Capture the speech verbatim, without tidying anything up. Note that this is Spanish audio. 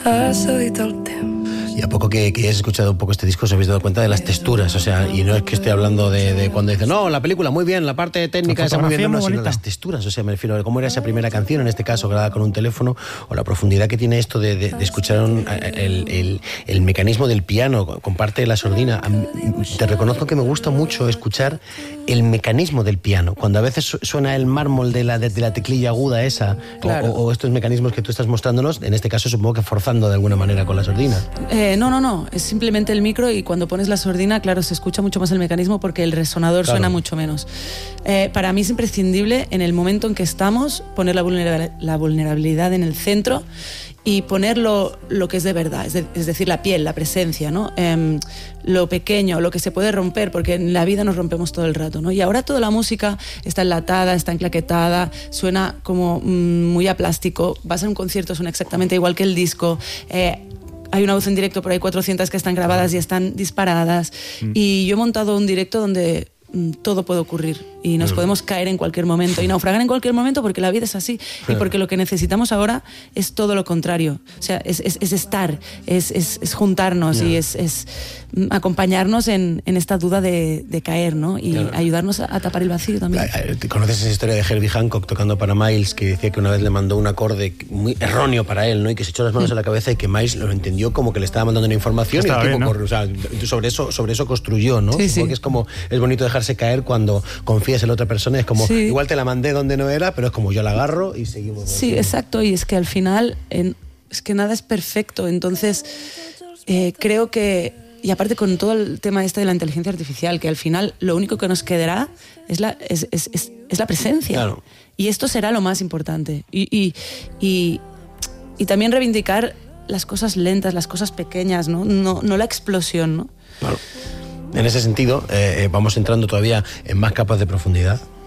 Y a poco que, que hayas escuchado un poco este disco os habéis dado cuenta de las texturas, o sea, y no es que esté hablando de, de cuando dicen, no, la película muy bien, la parte técnica esa muy bien, no, no, sino las texturas, o sea, me refiero a cómo era esa primera canción, en este caso grabada con un teléfono, o la profundidad que tiene esto de, de, de escuchar un, el, el, el mecanismo del piano con parte de la sordina. Te reconozco que me gusta mucho escuchar el mecanismo del piano, cuando a veces suena el mármol de la, de, de la teclilla aguda esa, claro. o, o estos mecanismos que tú estás mostrándonos, en este caso supongo que forzando de alguna manera con la sordina. Eh, no, no, no, es simplemente el micro y cuando pones la sordina, claro, se escucha mucho más el mecanismo porque el resonador claro. suena mucho menos. Eh, para mí es imprescindible en el momento en que estamos poner la, vulnerabil- la vulnerabilidad en el centro y poner lo, lo que es de verdad, es, de, es decir, la piel, la presencia, ¿no? Eh, lo pequeño, lo que se puede romper, porque en la vida nos rompemos todo el rato, ¿no? Y ahora toda la música está enlatada, está enclaquetada, suena como mmm, muy a plástico, vas a un concierto, suena exactamente igual que el disco, eh, hay una voz en directo, por ahí cuatrocientas que están grabadas y están disparadas, mm. y yo he montado un directo donde mmm, todo puede ocurrir y nos mm. podemos caer en cualquier momento y naufragar en cualquier momento porque la vida es así y porque lo que necesitamos ahora es todo lo contrario, o sea, es, es, es estar, es, es, es juntarnos yeah. y es, es acompañarnos en, en esta duda de, de caer, ¿no? Y claro. ayudarnos a, a tapar el vacío también. ¿Conoces esa historia de Herbie Hancock tocando para Miles, que decía que una vez le mandó un acorde muy erróneo para él, ¿no? Y que se echó las manos mm. a la cabeza y que Miles lo entendió como que le estaba mandando una información y el tipo bien, ¿no? corrió, o sea, sobre eso, sobre eso construyó, ¿no? Sí, Supongo sí. que es como, es bonito dejarse caer cuando confías en la otra persona, es como, sí. igual te la mandé donde no era, pero es como yo la agarro y seguimos. Sí, así. Exacto, y es que al final en, es que nada es perfecto, entonces eh, creo que, y aparte con todo el tema este de la inteligencia artificial, que al final lo único que nos quedará es la, es, es, es, es la presencia. Claro. Y esto será lo más importante. Y, y, y, y también reivindicar las cosas lentas, las cosas pequeñas, ¿no? No, no la explosión, ¿no? Claro. En ese sentido, eh, vamos entrando todavía en más capas de profundidad.